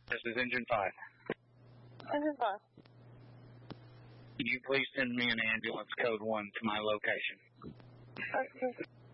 This is Engine 5. Engine 5. Can you please send me an ambulance code 1 to my location? Okay.